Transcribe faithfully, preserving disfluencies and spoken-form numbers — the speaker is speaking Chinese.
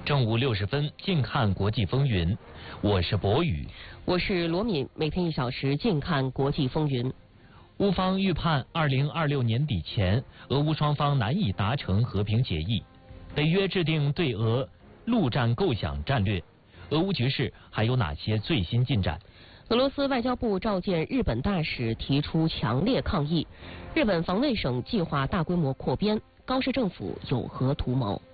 正午六十分，近看国际风云。我是博宇， 我是罗敏。每天一小时，近看国际风云。 乌方预判二零二六年底前，俄乌双方难以达成和平协议。北约制定对俄陆战构想战略。俄乌局势还有哪些最新进展？ 俄罗斯外交部召见日本大使，提出强烈抗议。日本防卫省计划大规模扩编，高市政府有何图谋？